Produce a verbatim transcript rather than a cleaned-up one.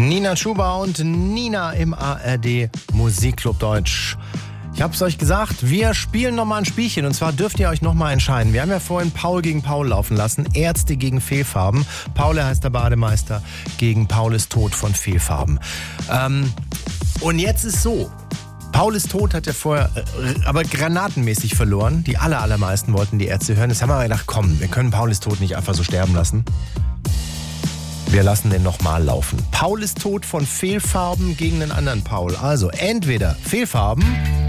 Nina Schuber und Nina im A R D Musikclub Deutsch. Ich hab's euch gesagt, wir spielen nochmal ein Spielchen und zwar dürft ihr euch nochmal entscheiden. Wir haben ja vorhin Paul gegen Paul laufen lassen, Ärzte gegen Fehlfarben. Paul, er heißt der Bademeister, gegen Paul ist tot von Fehlfarben. Ähm, und jetzt ist so, Paul ist tot hat er vorher äh, aber granatenmäßig verloren. Die aller, allermeisten wollten die Ärzte hören. Jetzt haben wir gedacht, komm, wir können Paul ist tot nicht einfach so sterben lassen. Wir lassen den nochmal laufen. Paul ist tot von Fehlfarben gegen einen anderen Paul. Also entweder Fehlfarben